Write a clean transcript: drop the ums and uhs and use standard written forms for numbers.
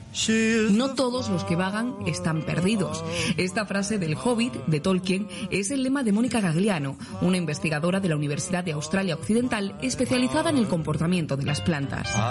No todos los que vagan están perdidos. Esta frase del Hobbit, de Tolkien, es el lema de Mónica Gagliano, una investigadora de la Universidad de Australia Occidental especializada en el comportamiento de las plantas.